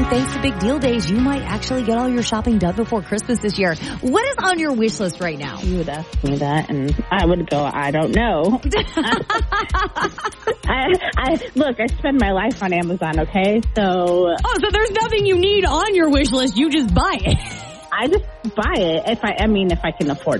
saying thanks to Big Deal Days, you might actually get all your shopping done before Christmas this year. What is on your wish list right now? You would ask me that, and I would go, I don't know. Look, I spend my life on Amazon, okay? So there's nothing you need on your wish list. You just buy it. I just buy it if I can afford it.